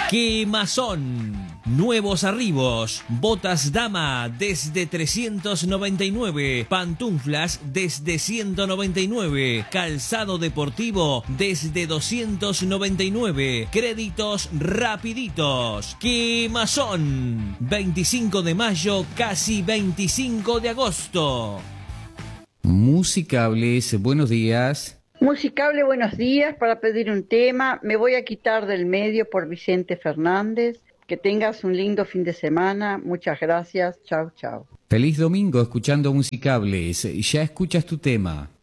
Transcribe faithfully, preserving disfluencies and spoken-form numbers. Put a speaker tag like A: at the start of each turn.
A: Quemazón. Nuevos arribos. Botas dama desde trescientos noventa y nueve. Pantuflas desde ciento noventa y nueve. Calzado deportivo desde doscientos noventa y nueve. Créditos rapiditos. Quemazón. veinticinco de mayo, casi veinticinco de agosto.
B: Musicables, buenos días.
C: Musicable, buenos días. Para pedir un tema, Me voy a quitar del medio, por Vicente Fernández. Que tengas un lindo fin de semana. Muchas gracias. Chau, chau.
B: Feliz domingo escuchando Musicables. Ya escuchas tu tema.